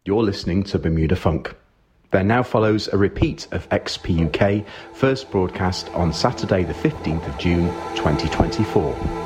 You're listening to Bermuda Funk. There now follows a repeat of XP UK, first broadcast on Saturday the 15th of June 2024.